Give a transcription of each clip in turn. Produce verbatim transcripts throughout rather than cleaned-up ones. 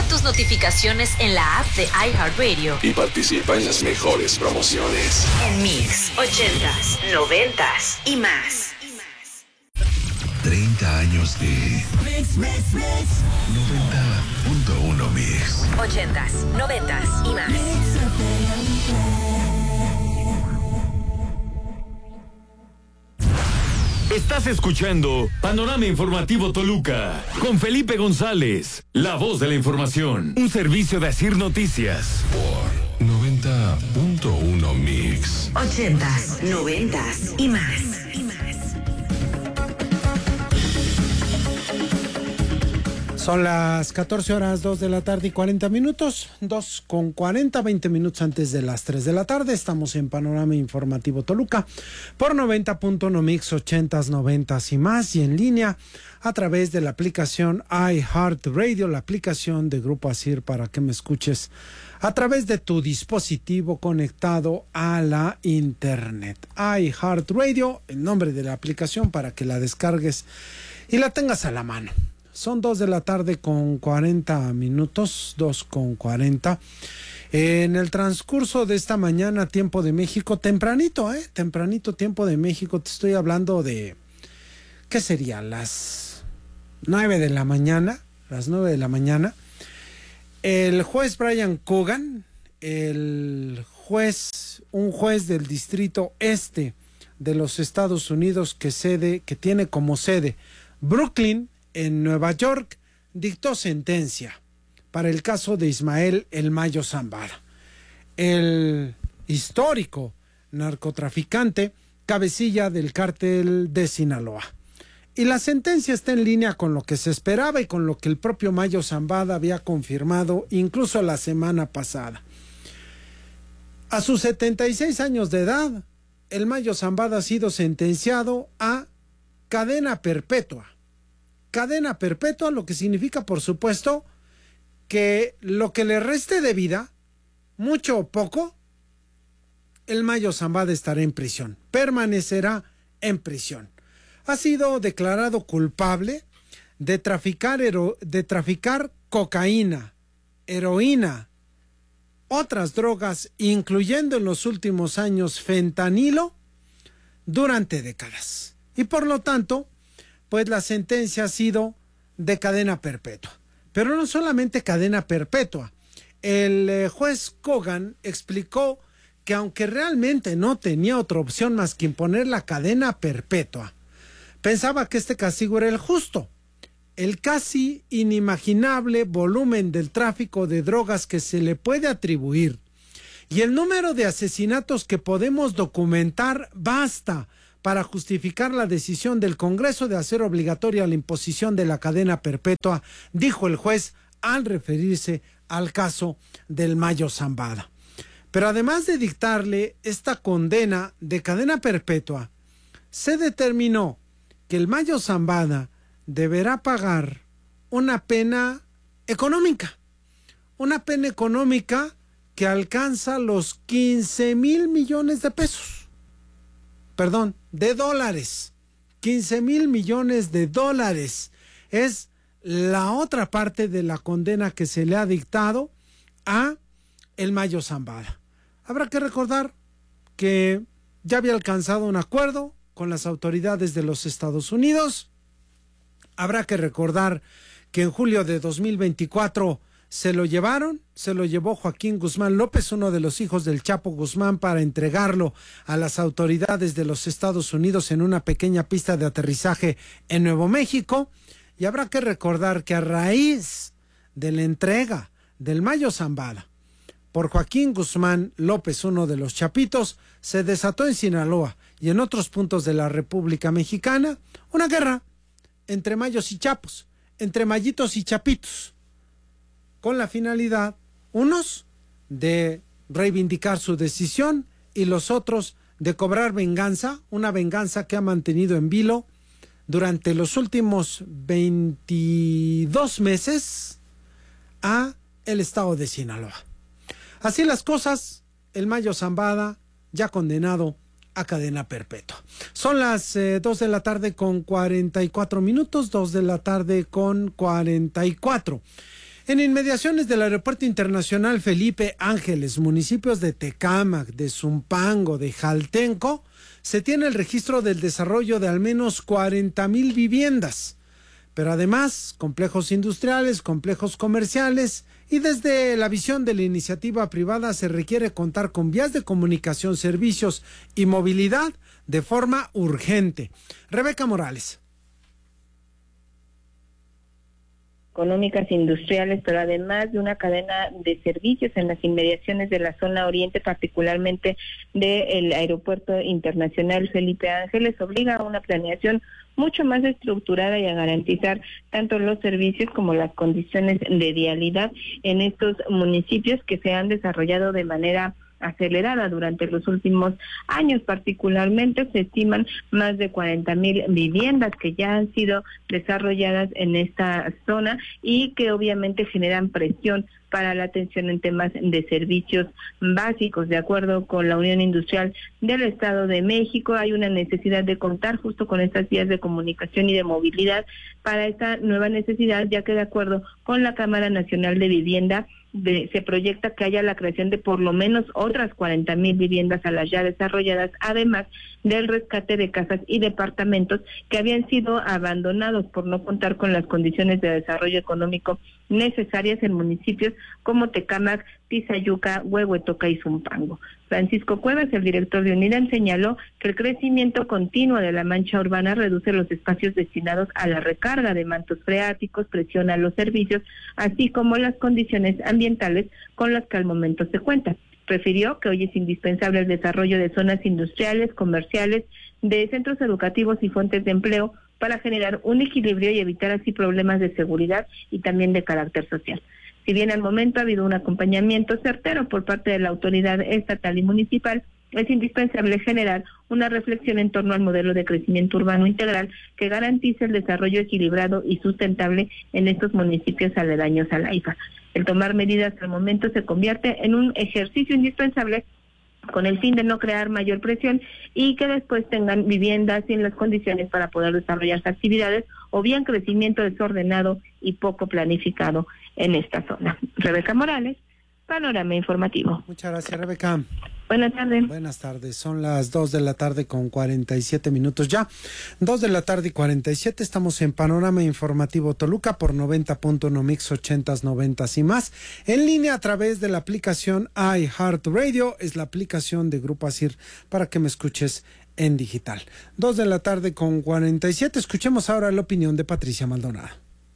tus notificaciones en la app de iHeartRadio y participa en las mejores promociones. En Mix, ochentas, noventas y más. treinta años de Mix, Mix, Mix. noventa punto uno Mix. Ochentas, noventas y más. Estás escuchando Panorama Informativo Toluca con Felipe González, la voz de la información. Un servicio de Asir Noticias. Por noventa punto uno Mix. Ochentas, noventas y más. Son las catorce horas, dos de la tarde y cuarenta minutos, dos con cuarenta, veinte minutos antes de las tres de la tarde. Estamos en Panorama Informativo Toluca por noventa punto uno Mix, ochentas, noventas y más, y en línea a través de la aplicación iHeartRadio, la aplicación de Grupo Asir, para que me escuches a través de tu dispositivo conectado a la internet. iHeartRadio, el nombre de la aplicación para que la descargues y la tengas a la mano. Son dos de la tarde con cuarenta minutos, dos con cuarenta. En el transcurso de esta mañana, tiempo de México, tempranito, ¿eh? Tempranito, tiempo de México, te estoy hablando de, ¿qué sería? Las nueve de la mañana, las nueve de la mañana. El juez Brian Cogan, el juez, un juez del Distrito Este de los Estados Unidos que sede, que tiene como sede Brooklyn, en Nueva York, dictó sentencia para el caso de Ismael El Mayo Zambada, el histórico narcotraficante, cabecilla del cártel de Sinaloa. Y la sentencia está en línea con lo que se esperaba y con lo que el propio Mayo Zambada había confirmado incluso la semana pasada. A sus setenta y seis años de edad, el Mayo Zambada ha sido sentenciado a cadena perpetua. Cadena perpetua, lo que significa, por supuesto, que lo que le reste de vida, mucho o poco, el Mayo Zambada estará en prisión, permanecerá en prisión. Ha sido declarado culpable de traficar, hero- de traficar cocaína, heroína, otras drogas, incluyendo en los últimos años fentanilo, durante décadas. Y por lo tanto, pues la sentencia ha sido de cadena perpetua. Pero no solamente cadena perpetua. El eh, juez Cogan explicó que aunque realmente no tenía otra opción más que imponer la cadena perpetua, pensaba que este castigo era el justo. El casi inimaginable volumen del tráfico de drogas que se le puede atribuir y el número de asesinatos que podemos documentar basta para justificar la decisión del Congreso de hacer obligatoria la imposición de la cadena perpetua, dijo el juez al referirse al caso del Mayo Zambada. Pero además de dictarle esta condena de cadena perpetua, se determinó que el Mayo Zambada deberá pagar una pena económica, una pena económica que alcanza los quince mil millones de pesos. Perdón, de dólares, quince mil millones de dólares. Es la otra parte de la condena que se le ha dictado a el Mayo Zambada. Habrá que recordar que ya había alcanzado un acuerdo con las autoridades de los Estados Unidos. Habrá que recordar que en julio de dos mil veinticuatro se lo llevaron, se lo llevó Joaquín Guzmán López, uno de los hijos del Chapo Guzmán, para entregarlo a las autoridades de los Estados Unidos en una pequeña pista de aterrizaje en Nuevo México. Y habrá que recordar que a raíz de la entrega del Mayo Zambada por Joaquín Guzmán López, uno de los chapitos, se desató en Sinaloa y en otros puntos de la República Mexicana una guerra entre mayos y chapos, entre mayitos y chapitos, con la finalidad, unos, de reivindicar su decisión y los otros de cobrar venganza, una venganza que ha mantenido en vilo durante los últimos veintidós meses a el estado de Sinaloa. Así las cosas, el Mayo Zambada ya condenado a cadena perpetua. Son las eh, dos de la tarde con cuarenta y cuatro minutos, dos de la tarde con cuarenta y cuatro. En inmediaciones del Aeropuerto Internacional Felipe Ángeles, municipios de Tecámac, de Zumpango, de Jaltenco, se tiene el registro del desarrollo de al menos cuarenta mil viviendas, pero además complejos industriales, complejos comerciales, y desde la visión de la iniciativa privada se requiere contar con vías de comunicación, servicios y movilidad de forma urgente. Rebeca Morales. Económicas, industriales, pero además de una cadena de servicios en las inmediaciones de la zona oriente, particularmente del Aeropuerto Internacional Felipe Ángeles, obliga a una planeación mucho más estructurada y a garantizar tanto los servicios como las condiciones de vialidad en estos municipios que se han desarrollado de manera acelerada durante los últimos años. Particularmente se estiman más de cuarenta mil viviendas que ya han sido desarrolladas en esta zona y que obviamente generan presión para la atención en temas de servicios básicos. De acuerdo con la Unión Industrial del Estado de México, hay una necesidad de contar justo con estas vías de comunicación y de movilidad para esta nueva necesidad, ya que de acuerdo con la Cámara Nacional de Vivienda, De, se proyecta que haya la creación de por lo menos otras cuarenta mil viviendas a las ya desarrolladas, además del rescate de casas y departamentos que habían sido abandonados por no contar con las condiciones de desarrollo económico necesarias en municipios como Tecámac, Tizayuca, Huehuetoca y Zumpango. Francisco Cuevas, el director de UNIDAM, señaló que el crecimiento continuo de la mancha urbana reduce los espacios destinados a la recarga de mantos freáticos, presiona los servicios, así como las condiciones ambientales con las que al momento se cuenta. Refirió que hoy es indispensable el desarrollo de zonas industriales, comerciales, de centros educativos y fuentes de empleo para generar un equilibrio y evitar así problemas de seguridad y también de carácter social. Si bien al momento ha habido un acompañamiento certero por parte de la autoridad estatal y municipal, es indispensable generar una reflexión en torno al modelo de crecimiento urbano integral que garantice el desarrollo equilibrado y sustentable en estos municipios aledaños a la I F A. El tomar medidas al momento se convierte en un ejercicio indispensable con el fin de no crear mayor presión y que después tengan viviendas sin las condiciones para poder desarrollar sus actividades, o bien crecimiento desordenado y poco planificado en esta zona. Rebeca Morales, Panorama Informativo. Muchas gracias, Rebeca. Buenas tardes. Buenas tardes, son las dos de la tarde con cuarenta y siete minutos ya. Dos de la tarde y cuarenta y siete, estamos en Panorama Informativo Toluca por noventa punto uno Mix ochentas, noventas y más. En línea a través de la aplicación iHeartRadio, es la aplicación de Grupo Asir para que me escuches en digital. Dos de la tarde con cuarenta y siete, escuchemos ahora la opinión de Patricia Maldonado.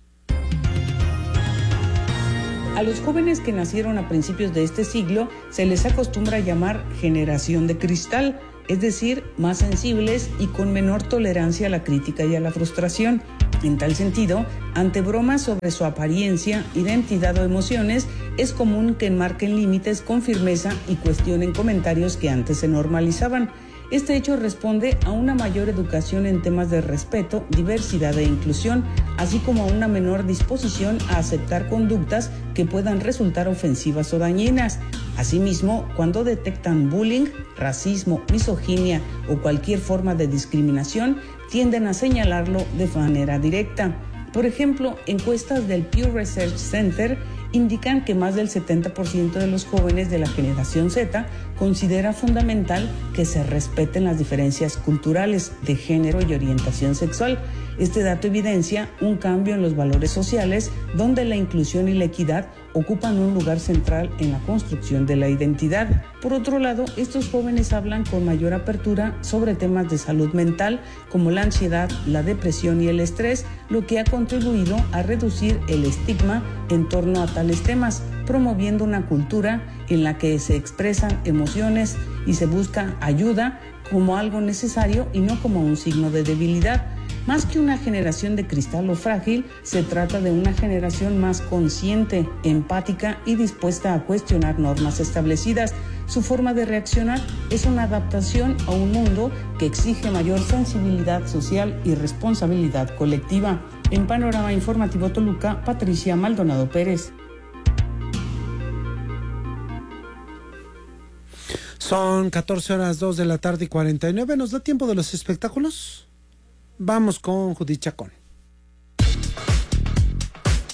A los jóvenes que nacieron a principios de este siglo se les acostumbra llamar generación de cristal, es decir, más sensibles y con menor tolerancia a la crítica y a la frustración. En tal sentido, ante bromas sobre su apariencia, identidad o emociones, es común que enmarquen límites con firmeza y cuestionen comentarios que antes se normalizaban. Este hecho responde a una mayor educación en temas de respeto, diversidad e inclusión, así como a una menor disposición a aceptar conductas que puedan resultar ofensivas o dañinas. Asimismo, cuando detectan bullying, racismo, misoginia o cualquier forma de discriminación, tienden a señalarlo de manera directa. Por ejemplo, encuestas del Pew Research Center indican que más del setenta por ciento de los jóvenes de la generación Z considera fundamental que se respeten las diferencias culturales, de género y orientación sexual. Este dato evidencia un cambio en los valores sociales, donde la inclusión y la equidad ocupan un lugar central en la construcción de la identidad. Por otro lado, estos jóvenes hablan con mayor apertura sobre temas de salud mental, como la ansiedad, la depresión y el estrés, lo que ha contribuido a reducir el estigma en torno a tales temas, promoviendo una cultura en la que se expresan emociones y se busca ayuda como algo necesario y no como un signo de debilidad. Más que una generación de cristal o frágil, se trata de una generación más consciente, empática y dispuesta a cuestionar normas establecidas. Su forma de reaccionar es una adaptación a un mundo que exige mayor sensibilidad social y responsabilidad colectiva. En Panorama Informativo Toluca, Patricia Maldonado Pérez. Son catorce horas dos de la tarde y cuarenta y nueve. ¿Nos da tiempo de los espectáculos? Vamos con Judith Chacón.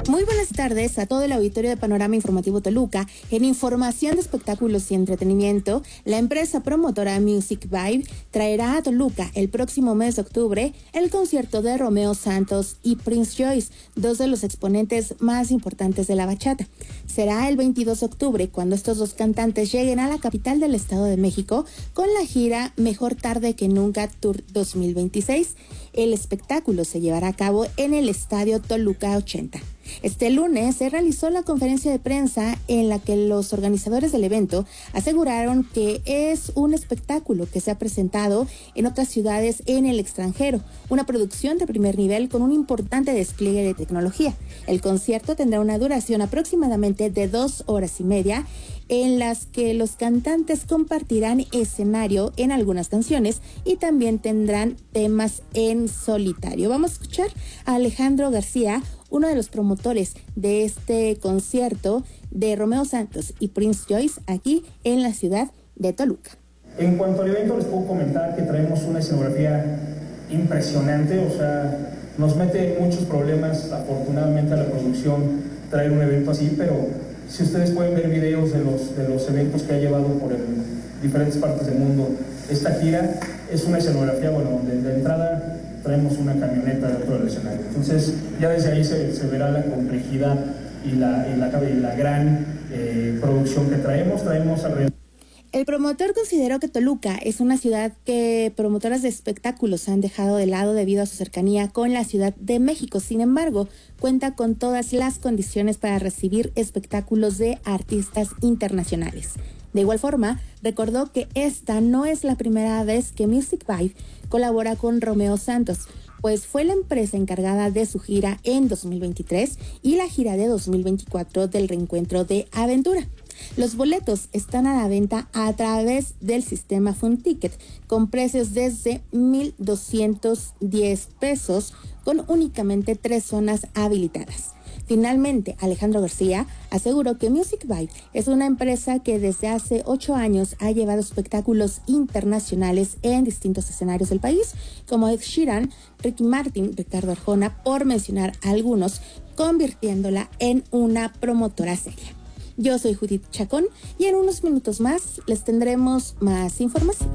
Muy buenas tardes a todo el auditorio de Panorama Informativo Toluca. En información de espectáculos y entretenimiento, la empresa promotora Music Vibe traerá a Toluca el próximo mes de octubre el concierto de Romeo Santos y Prince Joyce, dos de los exponentes más importantes de la bachata. Será el veintidós de octubre cuando estos dos cantantes lleguen a la capital del Estado de México con la gira Mejor Tarde que Nunca Tour dos mil veintiséis. El espectáculo se llevará a cabo en el Estadio Toluca ochenta. Este lunes se realizó la conferencia de prensa en la que los organizadores del evento aseguraron que es un espectáculo que se ha presentado en otras ciudades en el extranjero, una producción de primer nivel con un importante despliegue de tecnología. El concierto tendrá una duración aproximadamente de dos horas y media, en las que los cantantes compartirán escenario en algunas canciones y también tendrán temas en solitario. Vamos a escuchar a Alejandro García, uno de los promotores de este concierto de Romeo Santos y Prince Joyce aquí en la ciudad de Toluca. En cuanto al evento, les puedo comentar que traemos una escenografía impresionante, o sea, nos mete muchos problemas, afortunadamente, a la producción traer un evento así, pero si ustedes pueden ver videos de los, de los eventos que ha llevado por el, diferentes partes del mundo esta gira, es una escenografía, bueno, de, de entrada traemos una camioneta dentro del escenario. Entonces, ya desde ahí se, se verá la complejidad y la, y la, y la gran eh, producción que traemos. Traemos alrededor. El promotor consideró que Toluca es una ciudad que promotoras de espectáculos han dejado de lado debido a su cercanía con la Ciudad de México. Sin embargo, cuenta con todas las condiciones para recibir espectáculos de artistas internacionales. De igual forma, recordó que esta no es la primera vez que Music Vibe colabora con Romeo Santos, pues fue la empresa encargada de su gira en dos mil veintitrés y la gira de dos mil veinticuatro del reencuentro de Aventura. Los boletos están a la venta a través del sistema Funticket con precios desde mil doscientos diez pesos con únicamente tres zonas habilitadas. Finalmente, Alejandro García aseguró que Music Vibe es una empresa que desde hace ocho años ha llevado espectáculos internacionales en distintos escenarios del país, como Ed Sheeran, Ricky Martin, Ricardo Arjona, por mencionar algunos, convirtiéndola en una promotora seria. Yo soy Judith Chacón y en unos minutos más les tendremos más información.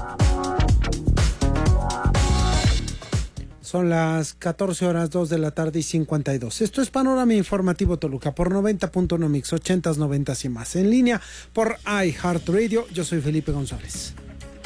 Son las catorce horas dos de la tarde y cincuenta y dos. Esto es Panorama Informativo Toluca por noventa punto uno Mix, ochentas, noventas y más. En línea por iHeartRadio. Yo soy Felipe González.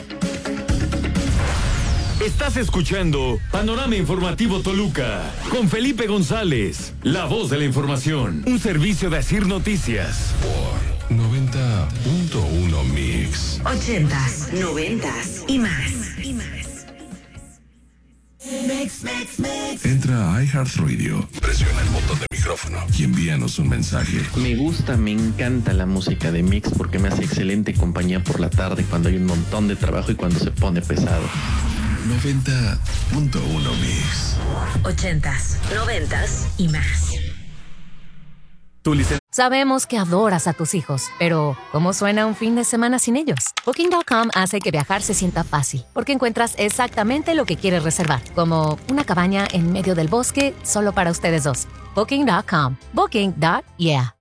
Estás escuchando Panorama Informativo Toluca con Felipe González, la voz de la información. Un servicio de Asir Noticias. Por noventa punto uno Mix. Ochentas, noventas y más. Y más. Mix, mix, mix. Entra a iHeartRadio, presiona el botón de micrófono y envíanos un mensaje. Me gusta, me encanta la música de Mix porque me hace excelente compañía por la tarde cuando hay un montón de trabajo y cuando se pone pesado. noventa punto uno Mix. Ochentas, noventas y más. Sabemos que adoras a tus hijos, pero ¿cómo suena un fin de semana sin ellos? Booking punto com hace que viajar se sienta fácil, porque encuentras exactamente lo que quieres reservar, como una cabaña en medio del bosque solo para ustedes dos. Booking punto com. Booking. Yeah.